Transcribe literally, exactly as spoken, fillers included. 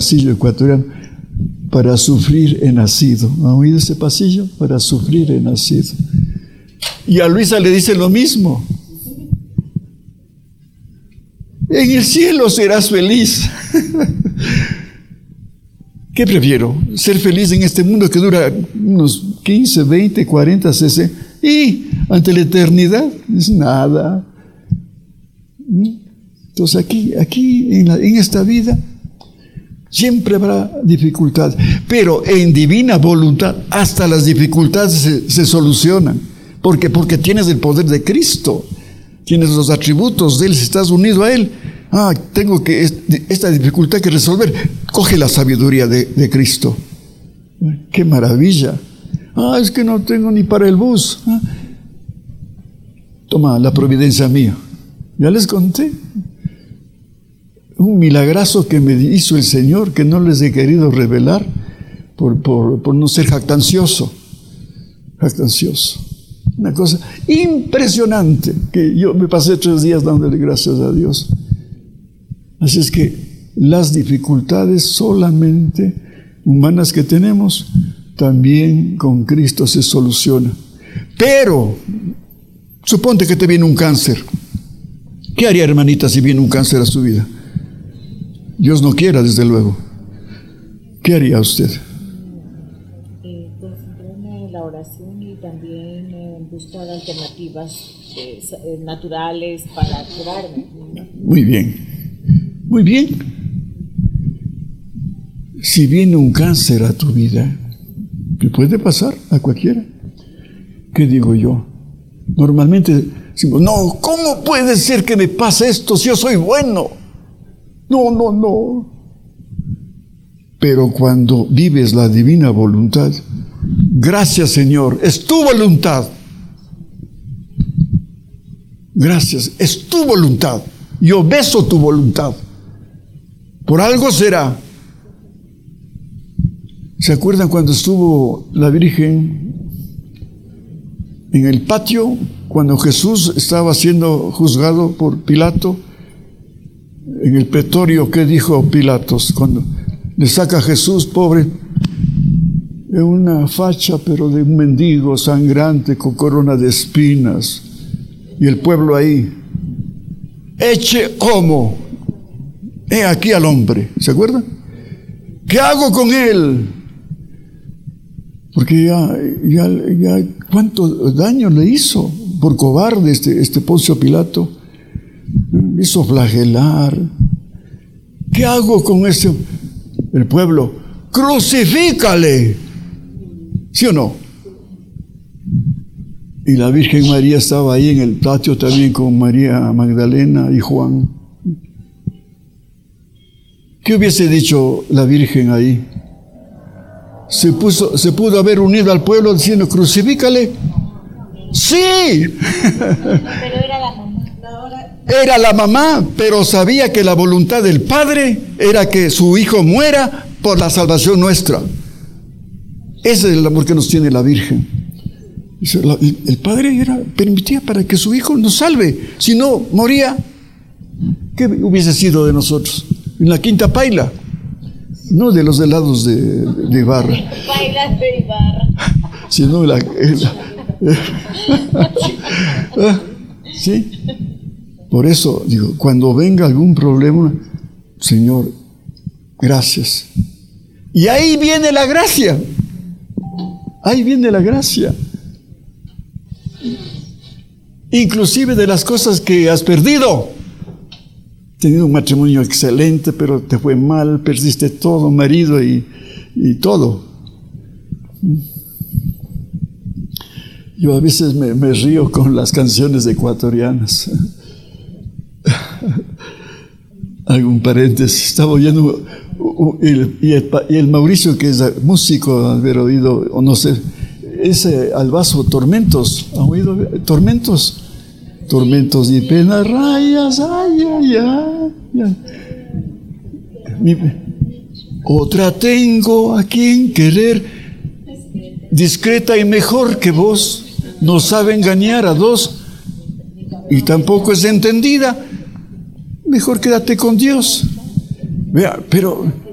pasillo ecuatoriano. Para sufrir he nacido. ¿Han oído ese pasillo? Para sufrir he nacido. Y a Luisa le dice lo mismo. En el cielo serás feliz. ¿Qué prefiero? Ser feliz en este mundo que dura unos quince, veinte, cuarenta, sesenta. Y ante la eternidad es nada. Entonces aquí, aquí en, la, en esta vida siempre habrá dificultades, pero en divina voluntad hasta las dificultades se, se solucionan. ¿Por qué? Porque tienes el poder de Cristo, tienes los atributos de Él, si estás unido a Él. Ah, tengo que esta dificultad que resolver. Coge la sabiduría de, de Cristo. ¡Qué maravilla! Ah, es que no tengo ni para el bus. Ah, toma la providencia mía. Ya les conté. Un milagrazo que me hizo el Señor, que no les he querido revelar por, por, por no ser jactancioso. Jactancioso. Una cosa impresionante, que yo me pasé tres días dándole gracias a Dios. Así es que las dificultades solamente humanas que tenemos, también con Cristo se solucionan. Pero, suponte que te viene un cáncer. ¿Qué haría, hermanita, si viene un cáncer a su vida? Dios no quiera, desde luego. ¿Qué haría usted? Eh, concentrarme en la oración y también en buscar alternativas eh, eh, naturales para curarme. Muy bien, muy bien. Si viene un cáncer a tu vida, que puede pasar a cualquiera, ¿qué digo yo? Normalmente decimos, no, ¿cómo puede ser que me pase esto si yo soy bueno? No, no, no. Pero cuando vives la divina voluntad, gracias, Señor, es tu voluntad. Gracias, es tu voluntad. Yo beso tu voluntad. Por algo será. ¿Se acuerdan cuando estuvo la Virgen en el patio, cuando Jesús estaba siendo juzgado por Pilato? En el pretorio, ¿qué dijo Pilatos? Cuando le saca a Jesús, pobre, de una facha, pero de un mendigo sangrante con corona de espinas, y el pueblo ahí, eche homo, he aquí al hombre. ¿Se acuerdan? ¿Qué hago con él? Porque ya, ya, ya cuánto daño le hizo por cobarde este, este Poncio Pilato. Me hizo flagelar. ¿Qué hago con ese? El pueblo, crucifícale. ¿Sí o no? Y la Virgen María estaba ahí en el patio también con María Magdalena y Juan. ¿Qué hubiese dicho la Virgen ahí? Se puso, se pudo haber unido al pueblo diciendo, crucifícale. ¡Sí! Pero era la mamá. Era la mamá, pero sabía que la voluntad del Padre era que su hijo muera por la salvación nuestra. Ese es el amor que nos tiene la Virgen. El Padre era, permitía para que su hijo nos salve. Si no, moría. ¿Qué hubiese sido de nosotros? En la quinta paila. No de los helados de, de barra. Pailas de barra. Sino la... la ¿sí? Por eso, digo, cuando venga algún problema, Señor, gracias. Y ahí viene la gracia. Ahí viene la gracia. Inclusive de las cosas que has perdido. Has tenido un matrimonio excelente, pero te fue mal, perdiste todo, marido y, y todo. Yo a veces me, me río con las canciones ecuatorianas. Hago un paréntesis. Estaba oyendo y el, y, el, y el Mauricio, que es músico, haber oído, o no sé, ese Albazo, Tormentos. ¿Han oído? Tormentos. Tormentos y penas rayas. Ay, ay, ay, ay. Mi, otra tengo a quien querer, discreta y mejor que vos. No sabe engañar a dos y tampoco es entendida. Mejor quédate con Dios. Vea, pero